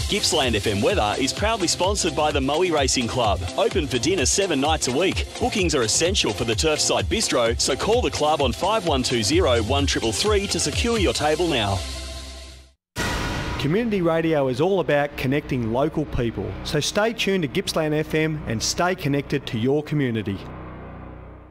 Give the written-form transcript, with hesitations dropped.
Gippsland FM Weather is proudly sponsored by the Moe Racing Club. Open for dinner 7 nights a week. Bookings are essential for the Turfside Bistro, so call the club on 5120 1333 to secure your table now. Community radio is all about connecting local people, so stay tuned to Gippsland FM and stay connected to your community.